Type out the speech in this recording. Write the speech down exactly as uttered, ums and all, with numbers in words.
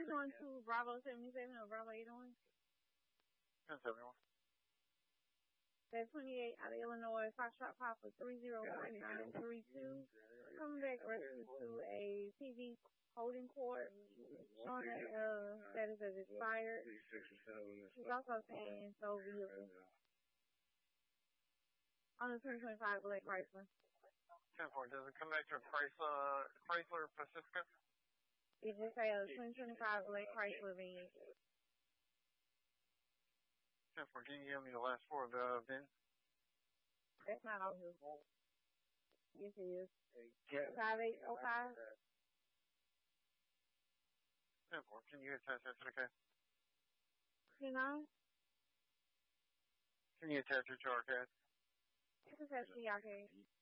you going to Bravo seventy-seven or Bravo eight oh one? ten seventy-one. That's twenty-eight out of Illinois, Foxtrot Papa three zero four nine three two. Coming back rescue to a T V holding court on a uh, status as expired. He's also saying so vehicle on the twenty twenty-five Black Chrysler. ten four, does it come back to a Chrysler, Chrysler Pacifica? It just say a twenty twenty-five Black Chrysler van. ten four, can you give me the last four of the V I N? That's not all here. Yes, it is. five eight oh five. ten four, can you attach that to the case? You know? Can you attach it to our case? It's attached to your case.